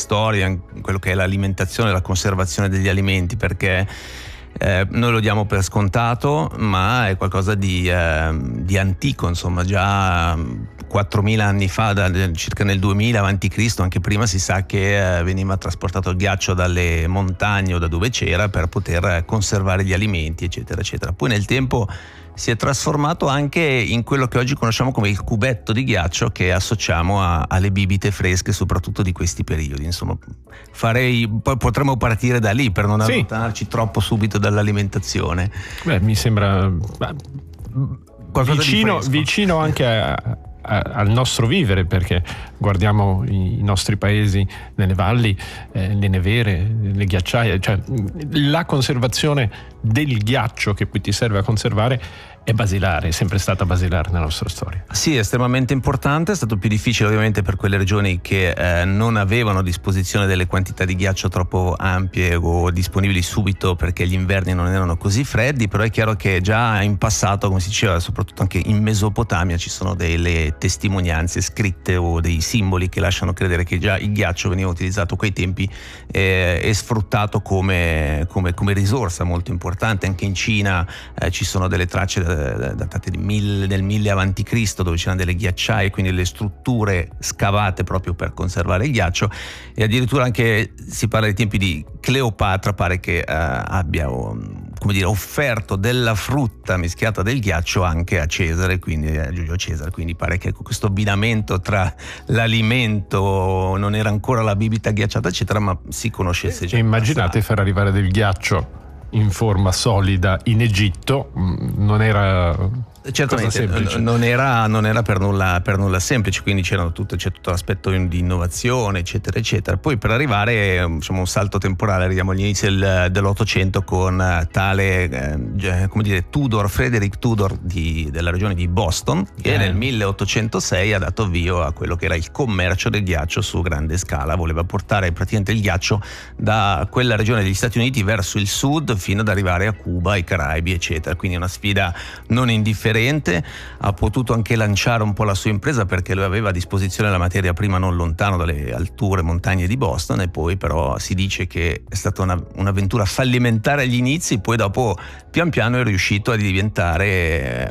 storia in quello che è l'alimentazione e la conservazione degli alimenti, perché noi lo diamo per scontato, ma è qualcosa di antico, insomma. Già 4.000 anni fa, circa nel 2000 avanti Cristo, anche prima si sa che veniva trasportato il ghiaccio dalle montagne o da dove c'era per poter conservare gli alimenti, eccetera eccetera. Poi nel tempo si è trasformato anche in quello che oggi conosciamo come il cubetto di ghiaccio, che associamo alle bibite fresche, soprattutto di questi periodi. Insomma, poi potremmo partire da lì per non allontanarci troppo subito dall'alimentazione. Beh, mi sembra vicino anche al nostro vivere, perché guardiamo i nostri paesi nelle valli, le nevere, le ghiacciaie, cioè la conservazione del ghiaccio che poi ti serve a conservare è basilare, è sempre stata basilare nella nostra storia. Sì, è estremamente importante. È stato più difficile ovviamente per quelle regioni che non avevano a disposizione delle quantità di ghiaccio troppo ampie o disponibili subito, perché gli inverni non erano così freddi, però è chiaro che già in passato, come si diceva, soprattutto anche in Mesopotamia, ci sono delle testimonianze scritte o dei simboli che lasciano credere che già il ghiaccio veniva utilizzato a quei tempi e sfruttato come risorsa molto importante. Anche in Cina ci sono delle tracce datate del 1000 avanti Cristo, dove c'erano delle ghiacciaie, quindi le strutture scavate proprio per conservare il ghiaccio, e addirittura anche si parla dei tempi di Cleopatra, pare che abbia offerto della frutta mischiata del ghiaccio anche a Cesare, quindi a Giulio Cesare, quindi pare che questo abbinamento tra l'alimento, non era ancora la bibita ghiacciata eccetera, ma si conoscesse già. Immaginate far arrivare del ghiaccio in forma solida in Egitto, non era certamente non era per nulla semplice, quindi c'è tutto l'aspetto di innovazione eccetera eccetera. Poi per arrivare un salto temporale, arriviamo agli inizi dell'Ottocento con tale Frederick Tudor della regione di Boston, che nel 1806 ha dato avvio a quello che era il commercio del ghiaccio su grande scala. Voleva portare praticamente il ghiaccio da quella regione degli Stati Uniti verso il sud fino ad arrivare a Cuba, ai Caraibi eccetera, quindi una sfida non indifferente. Ha potuto anche lanciare un po' la sua impresa, perché lui aveva a disposizione la materia prima non lontano dalle alture montagne di Boston, e poi però si dice che è stata un'avventura fallimentare agli inizi. Poi dopo pian piano è riuscito a diventare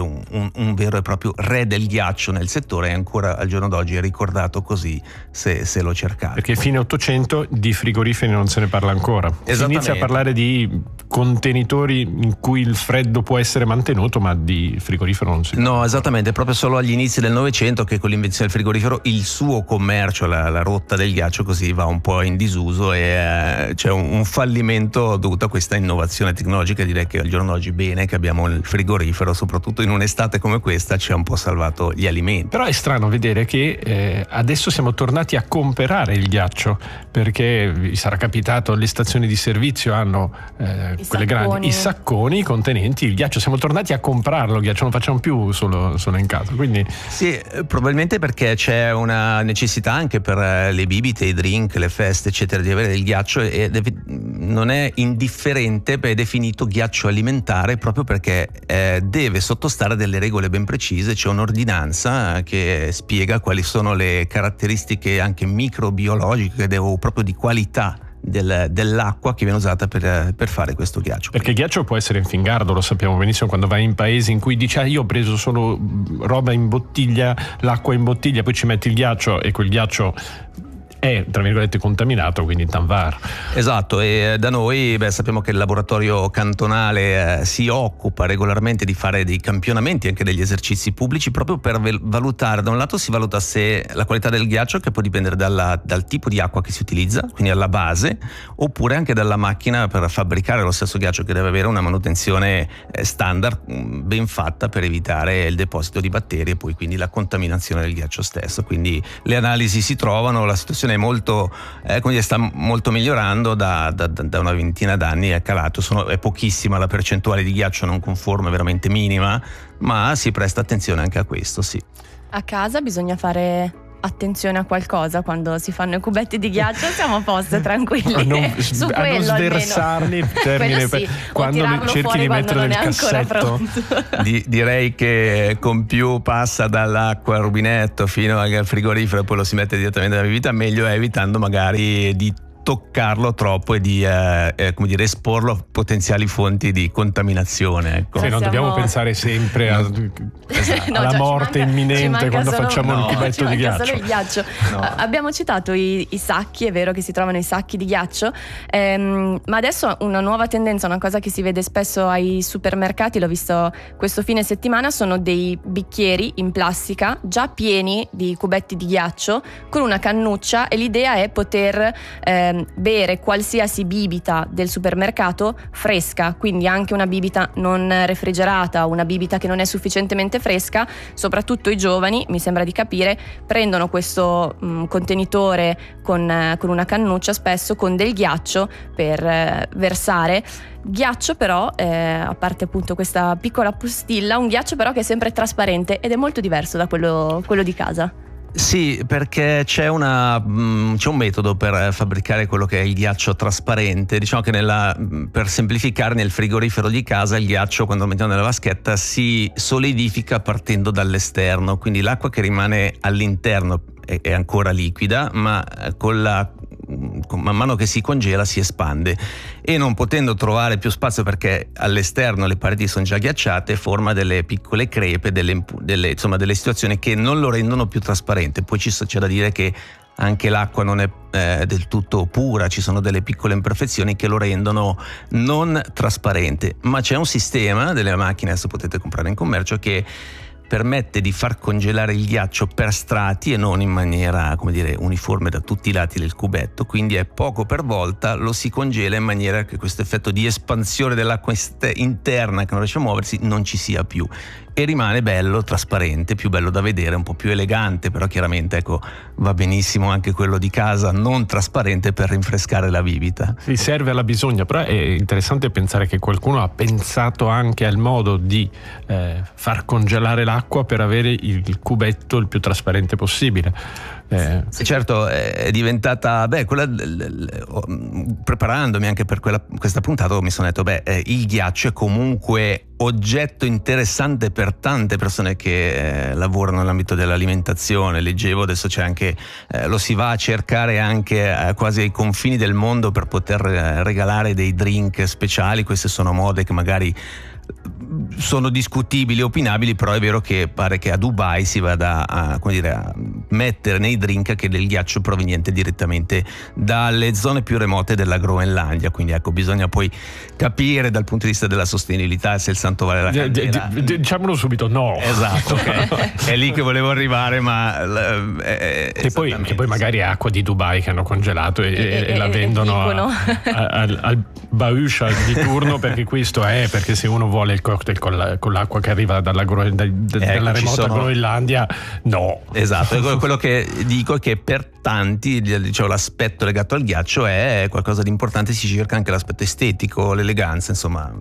un vero e proprio re del ghiaccio nel settore, e ancora al giorno d'oggi è ricordato così se lo cercate. Perché fine Ottocento di frigoriferi non se ne parla ancora, si inizia a parlare di contenitori in cui il freddo può essere mantenuto, ma di frigorifero non si parla. No, esattamente, proprio solo agli inizi del Novecento che con l'invenzione del frigorifero il suo commercio, la rotta del ghiaccio così, va un po' in disuso, e c'è un fallimento dovuto a questa innovazione tecnologica. Direi che al giorno d'oggi bene che abbiamo il frigorifero, soprattutto in un'estate come questa ci ha un po' salvato gli alimenti. Però è strano vedere che adesso siamo tornati a comprare il ghiaccio, perché vi sarà capitato, le stazioni di servizio hanno quelle grandi, i sacconi contenenti il ghiaccio. Siamo tornati a comprarlo il ghiaccio, non facciamo più solo in casa, quindi sì, probabilmente perché c'è una necessità anche per le bibite, i drink, le feste eccetera, di avere del ghiaccio, e non è indifferente, è definito ghiaccio alimentare proprio perché deve sottostare a delle regole ben precise. C'è un'ordinanza che spiega quali sono le caratteristiche anche microbiologiche o proprio di qualità dell'acqua che viene usata per fare questo ghiaccio. Perché il ghiaccio può essere infingardo, lo sappiamo benissimo, quando vai in paesi in cui dici io ho preso solo roba in bottiglia, l'acqua in bottiglia, poi ci metti il ghiaccio e quel ghiaccio è tra virgolette contaminato, quindi tanvar. Esatto, e da noi sappiamo che il laboratorio cantonale si occupa regolarmente di fare dei campionamenti, anche degli esercizi pubblici, proprio per valutare. Da un lato si valuta se la qualità del ghiaccio, che può dipendere dal tipo di acqua che si utilizza, quindi alla base, oppure anche dalla macchina per fabbricare lo stesso ghiaccio, che deve avere una manutenzione standard ben fatta per evitare il deposito di batteri e poi quindi la contaminazione del ghiaccio stesso. Quindi le analisi si trovano, la situazione è molto sta molto migliorando, da una ventina d'anni è calato, è pochissima la percentuale di ghiaccio non conforme, è veramente minima, ma si presta attenzione anche a questo, sì. A casa bisogna fare attenzione a qualcosa quando si fanno i cubetti di ghiaccio? Siamo a posto, tranquilli. A non sversarli quando cerchi di mettere nel cassetto. Direi che con più passa dall'acqua al rubinetto fino al frigorifero e poi lo si mette direttamente nella bibita, meglio è, evitando magari di toccarlo troppo e di esporlo a potenziali fonti di contaminazione, ecco. Non dobbiamo pensare sempre alla morte imminente quando facciamo il cubetto di ghiaccio. Solo il ghiaccio. Abbiamo citato i sacchi, è vero che si trovano i sacchi di ghiaccio, ma adesso una nuova tendenza, una cosa che si vede spesso ai supermercati, l'ho visto questo fine settimana, sono dei bicchieri in plastica già pieni di cubetti di ghiaccio con una cannuccia, e l'idea è poter bere qualsiasi bibita del supermercato fresca, quindi anche una bibita non refrigerata, una bibita che non è sufficientemente fresca. Soprattutto i giovani, mi sembra di capire, prendono questo contenitore con una cannuccia, spesso con del ghiaccio per versare. Ghiaccio però, a parte appunto questa piccola postilla, un ghiaccio però che è sempre trasparente ed è molto diverso da quello di casa. Sì, perché c'è un metodo per fabbricare quello che è il ghiaccio trasparente. Diciamo che per semplificare, nel frigorifero di casa il ghiaccio, quando lo mettiamo nella vaschetta, si solidifica partendo dall'esterno, quindi l'acqua che rimane all'interno è ancora liquida, ma man mano che si congela si espande, e non potendo trovare più spazio perché all'esterno le pareti sono già ghiacciate, forma delle piccole crepe, delle situazioni che non lo rendono più trasparente. Poi c'è da dire che anche l'acqua non è del tutto pura, ci sono delle piccole imperfezioni che lo rendono non trasparente, ma c'è un sistema delle macchine, adesso potete comprare in commercio, che permette di far congelare il ghiaccio per strati e non in maniera, uniforme da tutti i lati del cubetto, quindi è poco per volta, lo si congela in maniera che questo effetto di espansione dell'acqua interna che non riesce a muoversi non ci sia più, e rimane bello, trasparente, più bello da vedere, un po' più elegante. Però chiaramente va benissimo anche quello di casa non trasparente per rinfrescare la bibita. Si serve alla bisogna, però è interessante pensare che qualcuno ha pensato anche al modo di far congelare l'acqua per avere il cubetto il più trasparente possibile. Sì, certo, è diventata preparandomi anche per questa puntata, mi sono detto il ghiaccio è comunque oggetto interessante per tante persone che lavorano nell'ambito dell'alimentazione. Leggevo adesso c'è anche lo si va a cercare anche quasi ai confini del mondo per poter regalare dei drink speciali. Queste sono mode che magari sono discutibili, opinabili, però è vero che pare che a Dubai si vada a mettere nei drink che del ghiaccio proveniente direttamente dalle zone più remote della Groenlandia. Quindi bisogna poi capire dal punto di vista della sostenibilità se il santo vale la candela. Diciamolo subito, no. Esatto, è lì che volevo arrivare, ma che poi magari è acqua di Dubai che hanno congelato e la vendono al Bauscia di turno, perché se uno vuole il cocktail con l'acqua che arriva dalla remota Groenlandia, no. Esatto, quello che dico è che per tanti l'aspetto legato al ghiaccio è qualcosa di importante, si cerca anche l'aspetto estetico, l'eleganza, insomma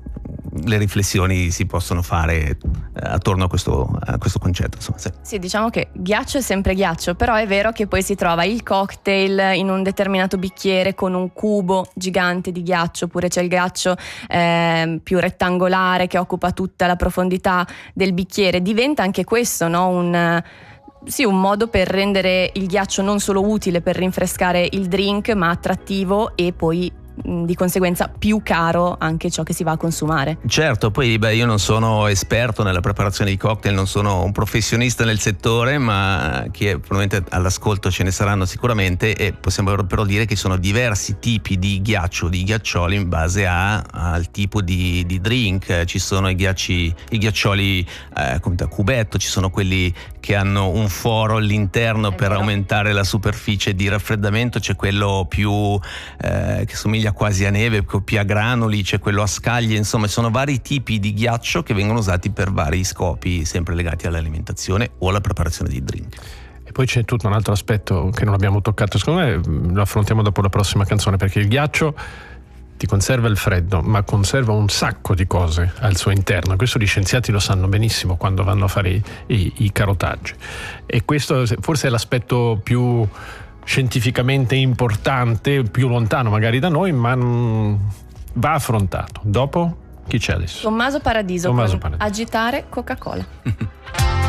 le riflessioni si possono fare attorno a questo concetto, insomma, sì. Sì, diciamo che ghiaccio è sempre ghiaccio, però è vero che poi si trova il cocktail in un determinato bicchiere con un cubo gigante di ghiaccio, oppure c'è il ghiaccio più rettangolare che occupa tutta la profondità del bicchiere. Diventa anche questo, no? un modo per rendere il ghiaccio non solo utile per rinfrescare il drink, ma attrattivo e poi di conseguenza più caro anche ciò che si va a consumare. Certo, poi io non sono esperto nella preparazione di cocktail, non sono un professionista nel settore, ma che probabilmente all'ascolto ce ne saranno sicuramente, e possiamo però dire che sono diversi tipi di ghiaccio, di ghiaccioli in base al tipo di drink. Ci sono i ghiaccioli come da cubetto, ci sono quelli che hanno un foro all'interno per aumentare la superficie di raffreddamento, c'è quello più che somiglia quasi a neve, più a granuli, c'è quello a scaglie, insomma sono vari tipi di ghiaccio che vengono usati per vari scopi sempre legati all'alimentazione o alla preparazione di drink. E poi c'è tutto un altro aspetto che non abbiamo toccato, secondo me lo affrontiamo dopo la prossima canzone, perché il ghiaccio ti conserva il freddo, ma conserva un sacco di cose al suo interno. Questo gli scienziati lo sanno benissimo quando vanno a fare i carotaggi. E questo forse è l'aspetto più scientificamente importante, più lontano magari da noi, ma va affrontato. Dopo chi c'è adesso? Tommaso Paradiso. Tommaso Paradiso. Agitare Coca-Cola.